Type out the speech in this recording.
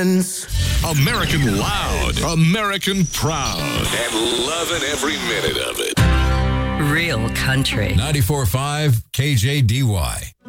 friends. American loud, American proud, and loving every minute of it. Real country. 94.5 KJDY.